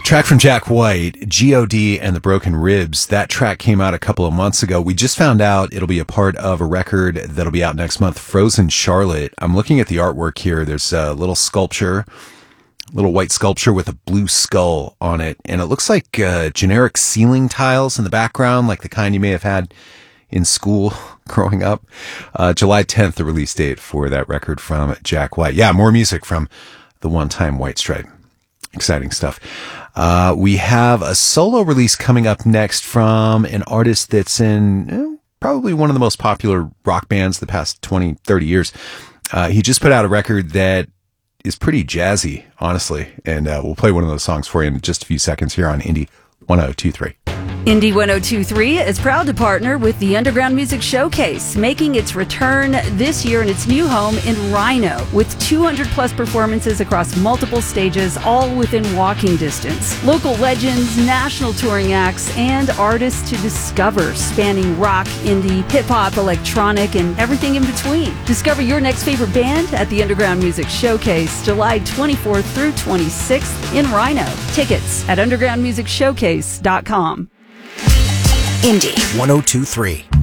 Track from Jack White, G.O.D. and the Broken Ribs. That track came out a couple of months ago. We just found out it'll be a part of a record that'll be out next month, Frozen Charlotte. I'm looking at the artwork here. There's a little sculpture, little white sculpture with a blue skull on it. And it looks like generic ceiling tiles in the background, like the kind you may have had in school growing up. July 10th, the release date for that record from Jack White. Yeah, more music from the one-time White Stripe. Exciting stuff. We have a solo release coming up next from an artist that's in probably one of the most popular rock bands the past 20, 30 years. He just put out a record that is pretty jazzy, honestly. And we'll play one of those songs for you in just a few seconds here on Indie 1023. Indie 1023 is proud to partner with the Underground Music Showcase, making its return this year in its new home in Rhino, with 200 plus performances across multiple stages, all within walking distance. Local legends, national touring acts, and artists to discover, spanning rock, indie, hip-hop, electronic, and everything in between. Discover your next favorite band at the Underground Music Showcase, July 24th through 26th in Rhino. Tickets at undergroundmusicshowcase.com. Indie 1023.